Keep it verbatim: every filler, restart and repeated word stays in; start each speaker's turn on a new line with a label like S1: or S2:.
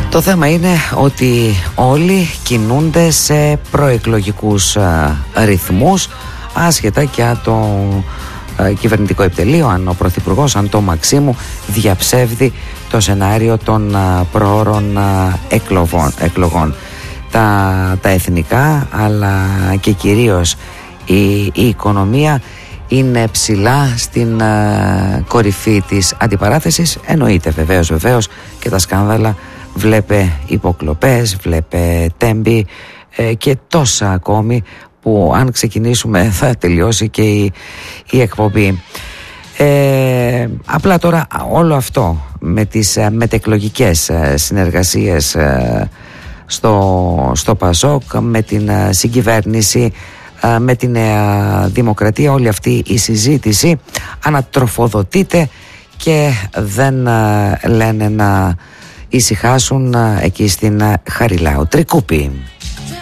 S1: Το θέμα είναι ότι όλοι κινούνται σε προεκλογικούς α, ρυθμούς, άσχετα και από το α, κυβερνητικό επιτελείο, αν ο Πρωθυπουργός, αν το Μαξίμου διαψεύδει το σενάριο των α, προώρων α, εκλογών, εκλογών. Τα, τα εθνικά αλλά και κυρίως η, η οικονομία είναι ψηλά στην α, κορυφή της αντιπαράθεσης. Εννοείται βεβαίως βεβαίως και τα σκάνδαλα, βλέπε υποκλοπές, βλέπε τέμπη ε, και τόσα ακόμη που αν ξεκινήσουμε θα τελειώσει και η, η εκπομπή. Ε, απλά τώρα όλο αυτό με τις ε, μετεκλογικές ε, συνεργασίες ε, στο, στο ΠΑΣΟΚ, με την ε, συγκυβέρνηση, ε, με τη Νέα Δημοκρατία, όλη αυτή η συζήτηση ανατροφοδοτείται και δεν ε, λένε να ησυχάσουν εκεί στην Χαριλάου. Τρικούπι.